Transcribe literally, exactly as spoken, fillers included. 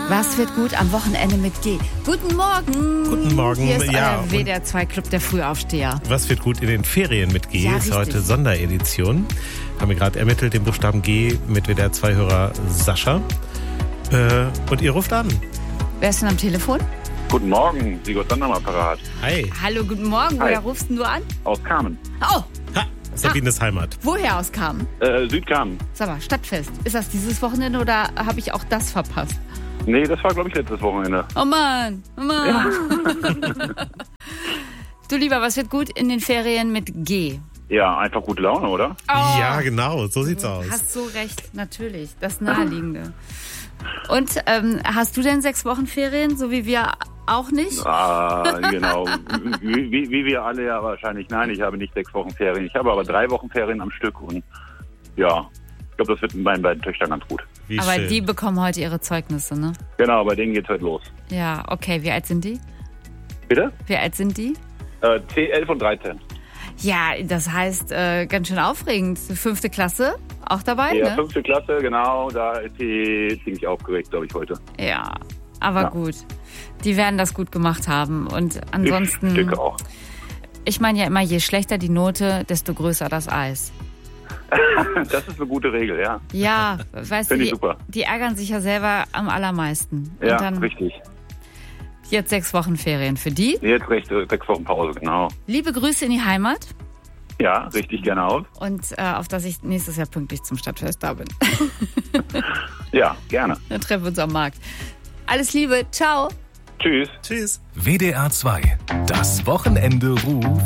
Was wird gut am Wochenende mit G? Guten Morgen. Guten Morgen. Hier ist ja, euer W D R zwei Club der Frühaufsteher. Was wird gut in den Ferien mit G? Ja, ist richtig. heute Sonderedition. Haben wir gerade ermittelt, den Buchstaben G mit W D R zwei Hörer Sascha. Äh, und ihr ruft an. Wer ist denn am Telefon? Guten Morgen, Sigurd Sander am Apparat. Hi. Hallo, guten Morgen. Hi. Woher rufst denn du an? Aus Kamen. Oh, Ha, Sabines Heimat. woher aus kam? Äh, Südkamen. Sag mal, Stadtfest. Ist das dieses Wochenende oder habe ich auch das verpasst? Nee, das war, glaube ich, letztes Wochenende. Oh Mann, oh Mann. Du Lieber, was wird gut in den Ferien mit G? Ja, einfach gute Laune, oder? Oh, Ja, genau, so sieht's aus. hast so recht, natürlich. Das Naheliegende. Und ähm, hast du denn sechs Wochen Ferien, so wie wir auch nicht? Ah, genau. Wie, wie, wie wir alle ja wahrscheinlich. Nein, ich habe nicht sechs Wochen Ferien. Ich habe aber drei Wochen Ferien am Stück. Und ja, ich glaube, das wird mit meinen beiden Töchtern ganz gut. Wie Aber schön. die bekommen heute ihre Zeugnisse, ne? Genau, bei denen geht's heute los. Ja, okay. Wie alt sind die? Bitte? Wie alt sind die? Äh, zehn, elf und dreizehn. Ja, das heißt, äh, ganz schön aufregend. Fünfte Klasse, auch dabei, Ja, ne? fünfte Klasse, genau. Da ist die ziemlich aufgeregt, glaube ich, heute. Ja, aber Ja. gut. Die werden das gut gemacht haben. Und Ich ansonsten, denke auch. ich meine ja immer, je schlechter die Note, desto größer das Eis. Das ist eine gute Regel, ja. Ja, weißt du, Finde ich die, super. die ärgern sich ja selber am allermeisten. Ja, Und dann richtig. jetzt sechs Wochen Ferien für die. Jetzt recht, äh, sechs Wochen Pause, genau. Liebe Grüße in die Heimat Ja, richtig gerne aus. und äh, auf dass ich nächstes Jahr pünktlich zum Stadtfest da bin. Ja, gerne. Dann treffen wir uns am Markt. Alles Liebe, ciao. Tschüss. Tschüss. W D R zwei. Das Wochenende ruft.